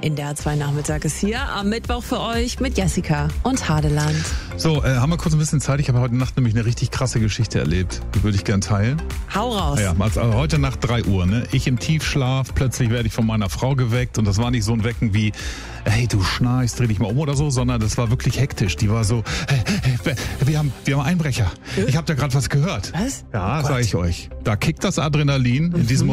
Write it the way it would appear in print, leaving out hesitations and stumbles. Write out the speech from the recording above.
NDR 2 Nachmittag ist hier am Mittwoch für euch mit Jessica und Hadeland. So, haben wir kurz ein bisschen Zeit. Ich habe heute Nacht nämlich eine richtig krasse Geschichte erlebt. Die würde ich gern teilen. Hau raus. Ja, also heute Nacht 3 Uhr. Ne? Ich im Tiefschlaf, plötzlich werde ich von meiner Frau geweckt. Und das war nicht so ein Wecken wie, hey, du schnarchst, dreh dich mal um oder so, sondern das war wirklich hektisch. Die war so, hey, wir haben Einbrecher. Ich habe da gerade was gehört. Was? Ja, sage ich euch. Da kickt das Adrenalin in diesem